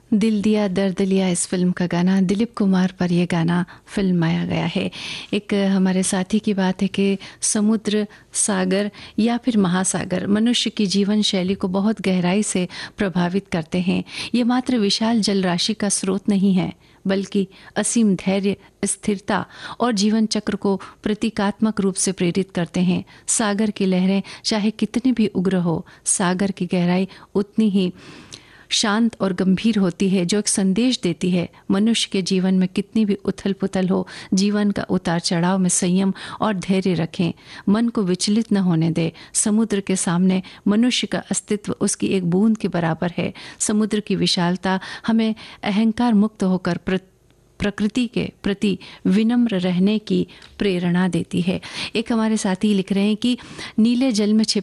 दिल दिया दर्द लिया इस फिल्म का गाना, दिलीप कुमार पर यह गाना फिल्माया गया है। एक हमारे साथी की बात है कि समुद्र, सागर या फिर महासागर मनुष्य की जीवन शैली को बहुत गहराई से प्रभावित करते हैं। ये मात्र विशाल जल राशि का स्रोत नहीं है, बल्कि असीम धैर्य, स्थिरता और जीवन चक्र को प्रतीकात्मक रूप से प्रेरित करते हैं। सागर की लहरें चाहे कितनी भी उग्र हो, सागर की गहराई उतनी ही शांत और गंभीर होती है, जो एक संदेश देती है मनुष्य के जीवन में कितनी भी उथल पुथल हो, जीवन का उतार चढ़ाव में संयम और धैर्य रखें, मन को विचलित न होने दे। समुद्र के सामने मनुष्य का अस्तित्व उसकी एक बूंद के बराबर है। समुद्र की विशालता हमें अहंकार मुक्त होकर प्रकृति के प्रति विनम्र रहने की प्रेरणा देती है। एक हमारे साथी लिख रहे हैं कि नीले जल में छिपा